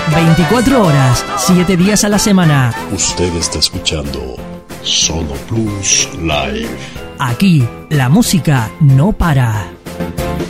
24 horas, 7 días a la semana. Usted está escuchando Sono Plus Live. Aquí, la música no para.